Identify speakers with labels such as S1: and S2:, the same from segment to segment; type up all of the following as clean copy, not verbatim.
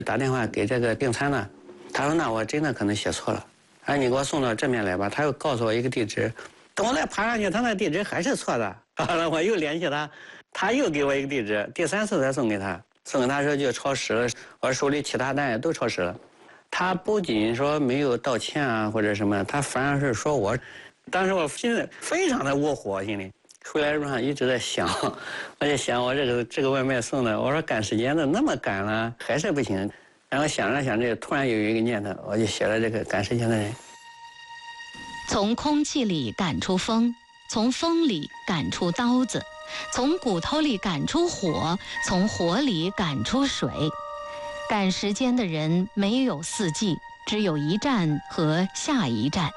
S1: 打电话给这个订餐的，他说那我真的可能写错了，你给我送到这边来吧。他又告诉我一个地址，等我再爬上去，他那地址还是错的。完了，我又联系他，他又给我一个地址，第3次才送给他。送给他时候就超时了，我手里其他单也都超时了。他不仅说没有道歉啊或者什么，他反而是说我，当时我心里非常的窝火，心里。回来路上一直在想，我就想我这个外卖送的，我说赶时间的那么赶了还是不行。然后想着想着，突然有一个念头，我就写了这个赶时间的人。
S2: 从空气里赶出风，从风里赶出刀子，从骨头里赶出火，从火里赶出水。赶时间的人没有4季，只有一站和下一站。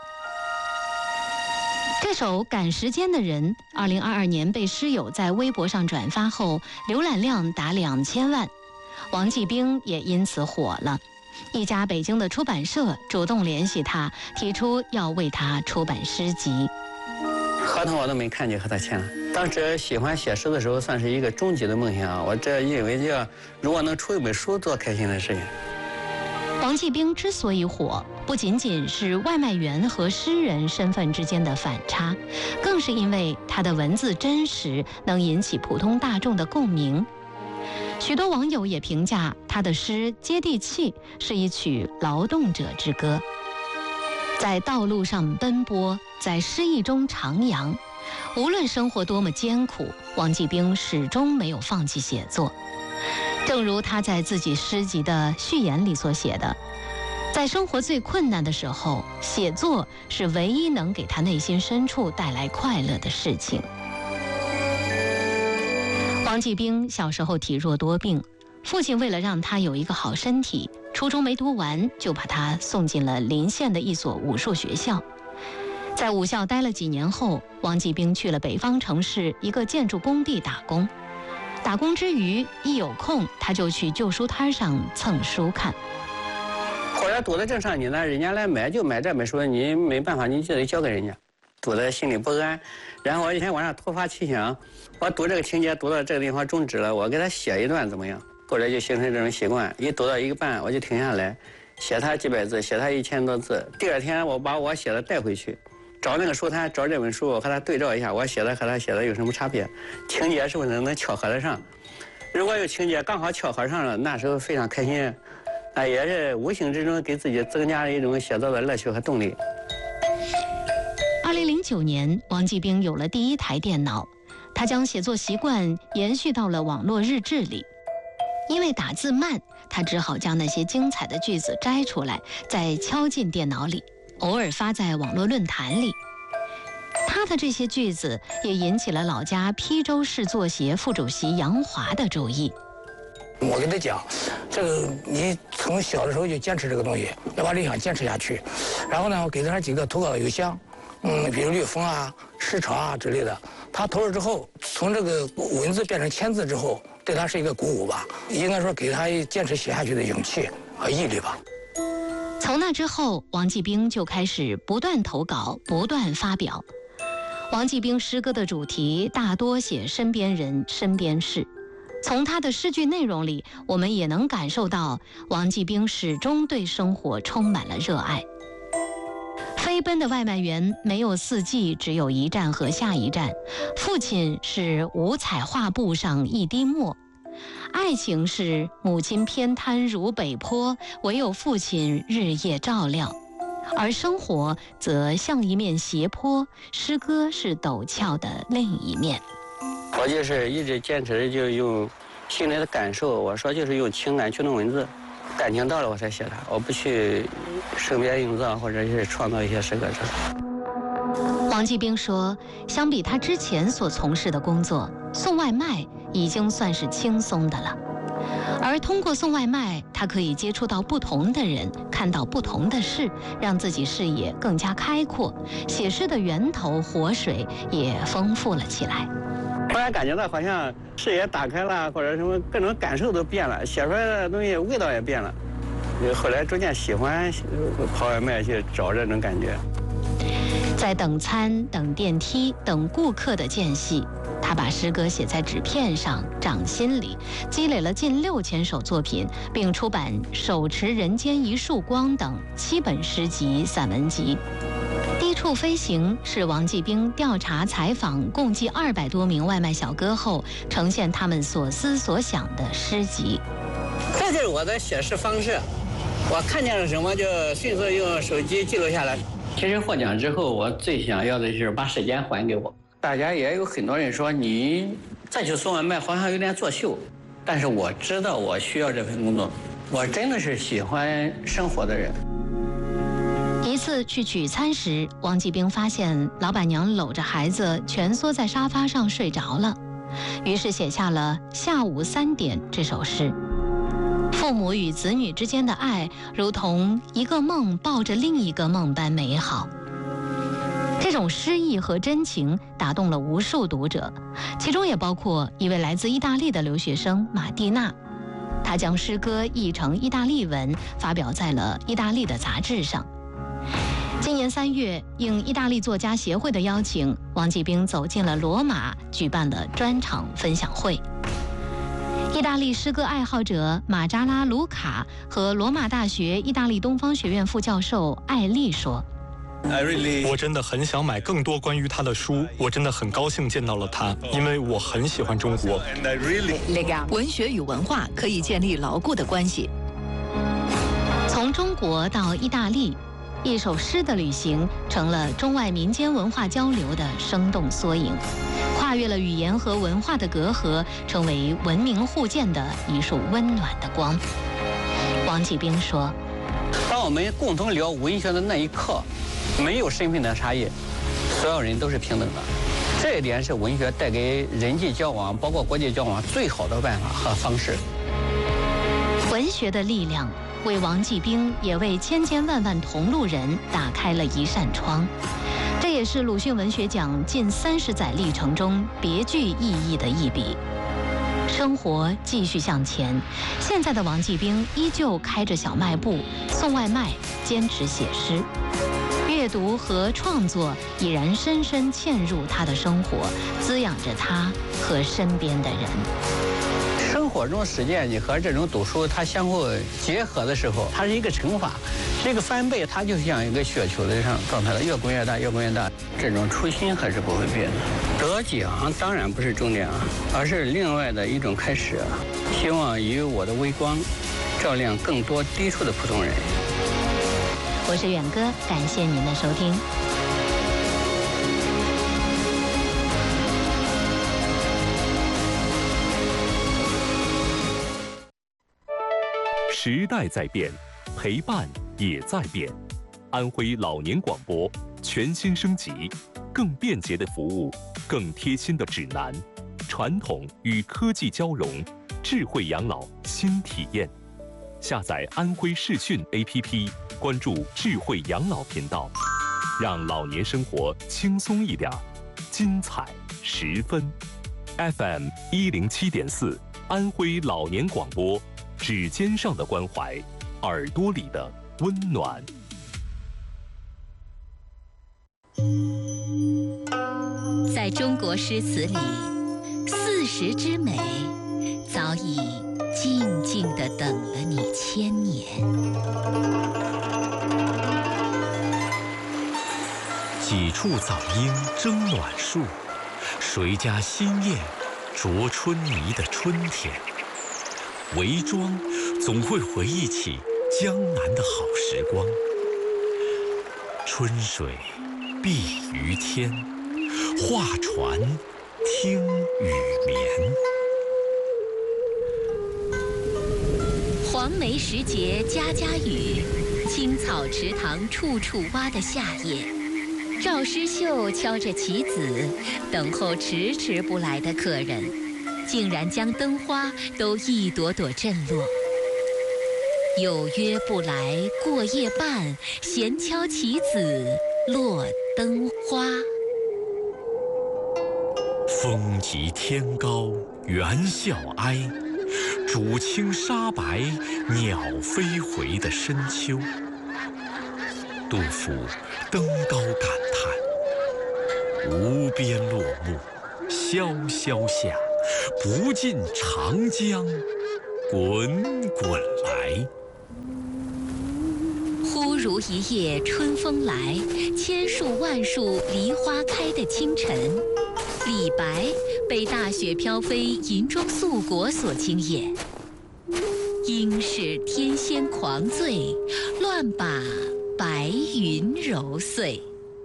S2: 这首《赶时间的人》2022年被诗友在微博上转发后，浏览量达2000万，王继兵也因此火了。一家北京的出版社主动联系他，提出要为他出版诗集。
S1: 合同我都没看就和他签了。当时喜欢写诗的时候，算是一个终极的梦想。我这认为如果能出一本书，多开心的事情。
S2: 王继兵之所以火，不仅仅是外卖员和诗人身份之间的反差，更是因为他的文字真实，能引起普通大众的共鸣。许多网友也评价他的诗接地气，是一曲劳动者之歌。在道路上奔波，在诗意中徜徉，无论生活多么艰苦，王继兵始终没有放弃写作。正如他在自己诗集的序言里所写的，在生活最困难的时候，写作是唯一能给他内心深处带来快乐的事情。王继兵小时候体弱多病，父亲为了让他有一个好身体，初中没读完就把他送进了邻县的一所武术学校。在武校待了几年后，王继兵去了北方城市一个建筑工地打工。打工之余，一有空他就去旧书摊上蹭书看。
S1: 或者堵在正上你呢，人家来买就买这本书，你没办法，你就得交给人家，堵得心里不安。然后我一天晚上突发奇想，我读这个情节读到这个地方终止了，我给他写一段怎么样？或者就形成这种习惯，一读到一个半我就停下来，写他几百字，写他1000多字。第二天我把我写的带回去，找那个书摊，找这本书，我和他对照一下，我写的和他写的有什么差别，情节是不是能巧合得上？如果有情节刚好巧合上了，那时候非常开心，也是无形之中给自己增加了一种写作的乐趣和动力。
S2: 2009年，王继兵有了第一台电脑，他将写作习惯延续到了网络日志里。因为打字慢，他只好将那些精彩的句子摘出来，再敲进电脑里，偶尔发在网络论坛里。他的这些句子也引起了老家邳州市作协副主席杨华的注意。
S3: 我跟他讲，这个你从小的时候就坚持这个东西，要把理想坚持下去。然后呢，我给他几个投稿的邮箱，比如绿风啊、市场啊之类的。他投了之后，从这个文字变成签字之后，对他是一个鼓舞吧，应该说给他坚持写下去的勇气和毅力吧。
S2: 从那之后，王继兵就开始不断投稿，不断发表。王继兵诗歌的主题大多写身边人、身边事。从他的诗句内容里，我们也能感受到王继兵始终对生活充满了热爱。飞奔的外卖员没有4季，只有一站和下一站。父亲是五彩画布上一滴墨，爱情是母亲偏瘫如北坡，唯有父亲日夜照料。而生活则像一面斜坡，诗歌是陡峭的另一面。
S1: 我就是一直坚持就用心里的感受，我说就是用情感去弄文字，感情到了我才写它，我不去生编硬造或者是创造一些诗歌之类。
S2: 王继兵说，相比他之前所从事的工作，送外卖已经算是轻松的了。而通过送外卖，他可以接触到不同的人，看到不同的事，让自己视野更加开阔，写诗的源头活水也丰富了起来。
S1: 突然感觉到好像视野打开了，或者什么各种感受都变了，写出来的东西味道也变了。后来逐渐喜欢跑外卖去找这种感觉。
S2: 在等餐、等电梯、等顾客的间隙，他他把诗歌写在纸片上，掌心里，积累了近6000首作品，并出版《手持人间一束光》等7本诗集、散文集。《低处飞行》是王继兵调查采访共计200多名外卖小哥后，呈现他们所思所想的诗集。
S1: 这就是我的写诗方式，我看见了什么就迅速用手机记录下来。其实获奖之后，我最想要的就是把时间还给我。大家也有很多人说你再去送外卖好像有点作秀，但是我知道我需要这份工作，我真的是喜欢生活的人。
S2: 一次去取餐时，王继兵发现老板娘搂着孩子蜷缩在沙发上睡着了，于是写下了《下午3点》这首诗。父母与子女之间的爱，如同一个梦抱着另一个梦般美好。这种诗意和真情打动了无数读者，其中也包括一位来自意大利的留学生马蒂娜。她将诗歌译成意大利文，发表在了意大利的杂志上。今年3月，应意大利作家协会的邀请，王继兵走进了罗马，举办了专场分享会。意大利诗歌爱好者马扎拉卢卡和罗马大学意大利东方学院副教授艾丽说：“
S4: 我真的很想买更多关于他的书，我真的很高兴见到了他，因为我很喜欢中国。
S5: 文学与文化可以建立牢固的关系。”
S2: 从中国到意大利，一首诗的旅行成了中外民间文化交流的生动缩影，跨越了语言和文化的隔阂，成为文明互鉴的一束温暖的光。王继兵说：“
S1: 当我们共同聊文学的那一刻，没有身份的差异，所有人都是平等的。这一点是文学带给人际交往，包括国际交往最好的办法和方式。
S2: 文学的力量为王继兵，也为千千万万同路人打开了一扇窗。这也是鲁迅文学奖近30载历程中别具意义的一笔。生活继续向前，现在的王继兵依旧开着小卖部，送外卖，坚持写诗。阅读和创作已然深深嵌入他的生活，滋养着他和身边的人。
S1: 生活中实践你和这种读书它相互结合的时候，它是一个乘法，是一个翻倍，它就像一个雪球的上状态了，越滚越大，越滚越大。这种初心还是不会变的。得奖当然不是终点啊，而是另外的一种开始。希望以我的微光照亮更多低处的普通人。
S2: 我是远哥，感谢您的收听。
S6: 时代在变，陪伴也在变。安徽老年广播全新升级，更便捷的服务，更贴心的指南，传统与科技交融，智慧养老新体验。下载安徽视讯 APP， 关注智慧养老频道，让老年生活轻松一点，精彩10分。FM 107.4，安徽老年广播。指尖上的关怀，耳朵里的温暖。
S7: 在中国诗词里，40之美，早已静静地等了你1000年。
S8: 几处早莺争暖树，谁家新燕啄春泥的春天。韦庄总会回忆起江南的好时光，春水碧于天，画船听雨眠。
S7: 黄梅时节家家雨，青草池塘处处蛙的夏夜，赵诗秀敲着棋子，等候迟迟不来的客人，竟然将灯花都一朵朵震落。有约不来过夜半，闲敲棋子落灯花。
S8: 风急天高猿啸哀，渚清沙白鸟飞回的深秋。杜甫登高感叹，无边落木潇潇下，不尽长江滚滚来。
S7: 忽如一夜春风来，千树万树梨花开的清晨，李白被大雪飘飞银装素裹所惊艳。应是天仙狂醉，乱把白云揉碎。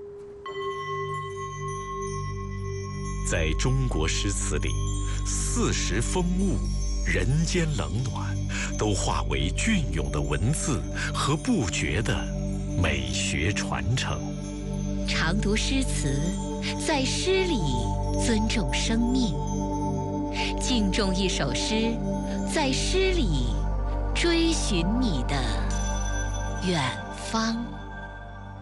S8: 在中国诗词里，四时风物、人间冷暖，都化为隽永的文字和不绝的美学传承。
S7: 常读诗词，在诗里尊重生命；敬重一首诗，在诗里追寻你的远方。